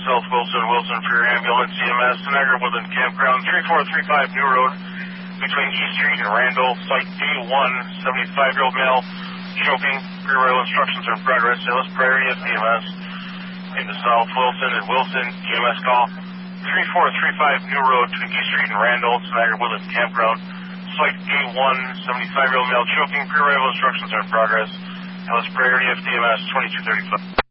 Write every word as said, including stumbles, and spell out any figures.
South Wilson, Wilson for your ambulance, E M S, Niagara Woodland Campground, three four three five New Road, between E Street and Randall, Site D one, seventy-five-year-old male, choking, pre-royal instructions are in progress, Ellis priority at E M S, into South Wilson and Wilson, E M S call, three four three five New Road, between E Street and Randall, Niagara Woodland Campground, Site D one, seventy-five-year-old male, choking, pre-royal instructions are in progress, Ellis priority at E M S, twenty-two thirty-five.